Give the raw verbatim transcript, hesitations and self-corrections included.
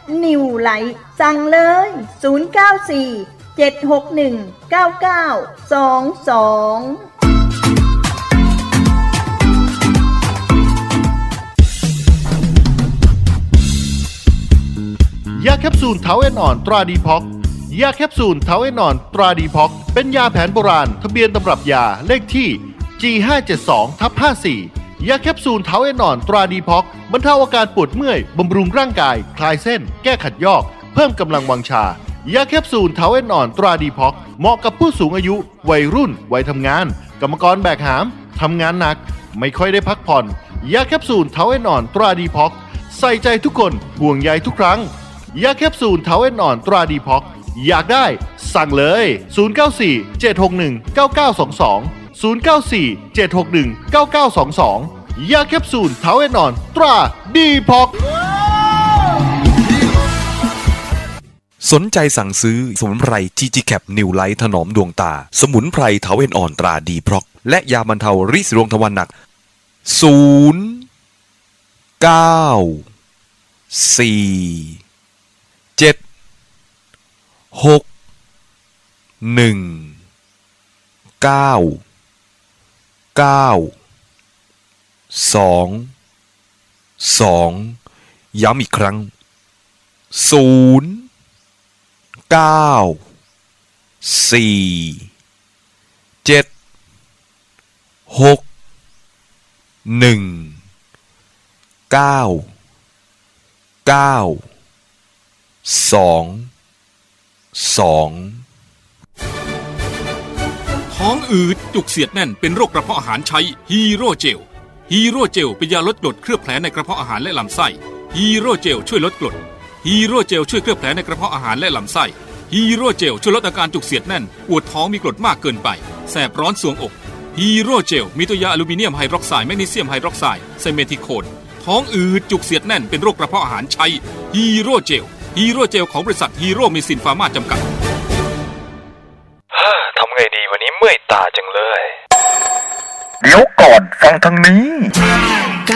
New Light สั่งเลยศูนย์ เก้า สี่ เจ็ด หก หนึ่ง เก้า เก้า สอง สองยาแคปซูลเทาเอนอ่อนตราดีพ็อกยาแคปซูลเทาเอนอ่อนตราดีพ็อกเป็นยาแผนโบราณทะเบียนตำรับยาเลขที่ จี ห้า เจ็ด สอง ทับ ห้าสี่ ยาแคปซูลเทาเอนอ่อนตราดีพ็อกบรรเทาอาการปวดเมื่อยบำรุงร่างกายคลายเส้นแก้ขัดยอกเพิ่มกำลังวังชายาแคปซูลเทาเอนอ่อนตราดีพ็อกเหมาะกับผู้สูงอายุวัยรุ่นวัยทำงานกรรมกรแบกหามทำงานหนักไม่ค่อยได้พักผ่อนยาแคปซูลเทาเอนอ่อนตราดีพ็อกใส่ใจทุกคนห่วงใยทุกครั้งยาแคปซูลเทาเอนอ่อนตราดีพ็อกอยากได้สั่งเลยศูนย์ เก้า สี่ เจ็ด หก หนึ่ง เก้า เก้า สอง สอง ศูนย์ เก้า สี่ เจ็ด หก หนึ่ง เก้า เก้า สอง สองยาแคปซูลเทาเอนอ่อนตราดีพ็อกสนใจสั่งซื้อสมุนไพร จี จี แคป New Light ถนอมดวงตาสมุนไพรเทาเอนอ่อนตราดีพ็อกและยาบรรเทาริดสีดวงทวารหนักศูนย์ เก้า สี่ เจ็ด หก หนึ่ง เก้า เก้า สอง สองย้ำอีกครั้งศูนย์ เก้า สี่ เจ็ด หก หนึ่ง เก้า เก้า สอง สองท้องอืดจุกเสียดแน่นเป็นโรคกระเพาะอาหารใช้ฮีโร่เจลฮีโร่เจลเป็นยาลดกรดเคลือบแผลในกระเพาะอาหารและลำไส้ฮีโร่เจลช่วยลดกรดฮีโร่เจลช่วยเคลือบแผลในกระเพาะอาหารและลำไส้ฮีโร่เจลช่วยลดอาการจุกเสียดแน่นปวดท้องมีกรดมากเกินไปแสบร้อนทรวงอกฮีโร่เจลมีตัวยาอลูมิเนียมไฮดรอกไซด์แมกนีเซียมไฮดรอกไซด์ไซเมทิโคนท้องอืดจุกเสียดแน่นเป็นโรคกระเพาะอาหารใช้ฮีโร่เจลฮีโร่เจลของบริษัทฮีโร่เมซินฟาร์มาจำกัดทำไงดีวันนี้เมื่อยตาจังเลยเดี๋ยวก่อนฟังทางนี้